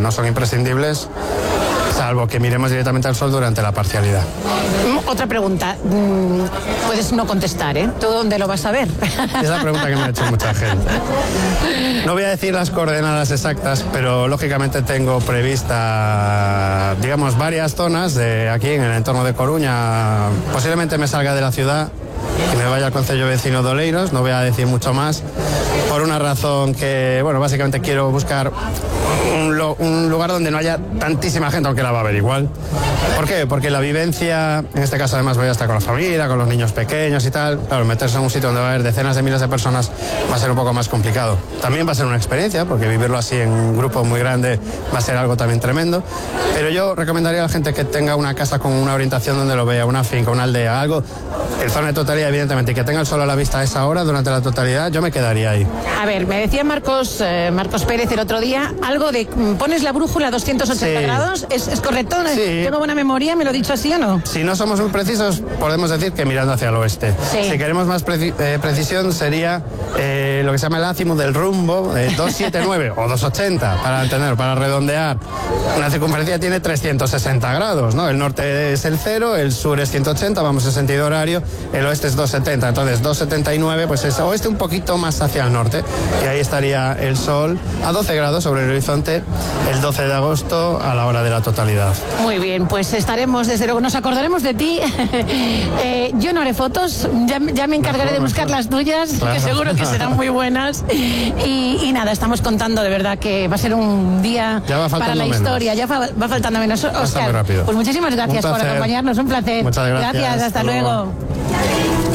no son imprescindibles, salvo que miremos directamente al sol durante la parcialidad. Otra pregunta, puedes no contestar, ¿eh? ¿Tú dónde lo vas a ver? Es la pregunta que me ha hecho mucha gente. No voy a decir las coordenadas exactas, pero lógicamente tengo prevista, digamos, varias zonas de aquí en el entorno de Coruña. Posiblemente me salga de la ciudad y me vaya al concello vecino de Oleiros, no voy a decir mucho más, por una razón que, bueno, básicamente quiero buscar un lugar donde no haya tantísima gente, aunque la va a haber igual. ¿Por qué? Porque la vivencia, en este caso además voy a estar con la familia, con los niños pequeños y tal, claro, meterse en un sitio donde va a haber decenas de miles de personas va a ser un poco más complicado. También va a ser una experiencia, porque vivirlo así en un grupo muy grande va a ser algo también tremendo, pero yo recomendaría a la gente que tenga una casa con una orientación donde lo vea, una finca, una aldea, algo, en zona de totalidad evidentemente, y que tenga el sol a la vista a esa hora durante la totalidad, yo me quedaría ahí. A ver, me decía Marcos Pérez el otro día, algo de, pones la brújula a 280 grados, ¿es correcto? Sí. ¿Tengo buena memoria? ¿Me lo he dicho así o no? Si no somos muy precisos, podemos decir que mirando hacia el oeste. Sí. Si queremos más precisión, sería lo que se llama el azimut del rumbo, 279 o 280, para entender, para redondear. Una circunferencia tiene 360 grados, ¿no? El norte es el 0, el sur es 180, vamos en sentido horario, el oeste es 270, entonces 279, pues es oeste un poquito más hacia el norte, y ahí estaría el sol a 12 grados sobre el horizonte el 12 de agosto a la hora de la totalidad. Muy bien, pues estaremos, desde luego, nos acordaremos de ti. Yo no haré fotos, ya me encargaré de buscar las tuyas, claro, que seguro que serán muy buenas. Y nada, estamos contando de verdad que va a ser un día para la historia. Ya va faltando menos. Óscar, pues muchísimas gracias por acompañarnos, un placer. Muchas gracias. Hasta luego.